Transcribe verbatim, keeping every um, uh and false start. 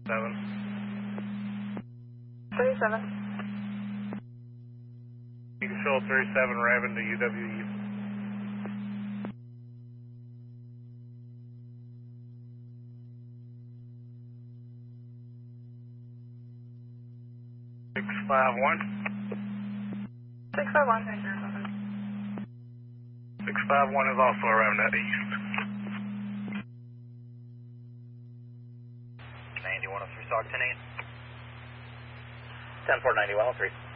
seven. thirty-seven. You can show thirty-seven Raven to U W E. six five one. six five one. six five one is also around that east. ninety one oh three, Stock ten eight. ten four ninety one oh three.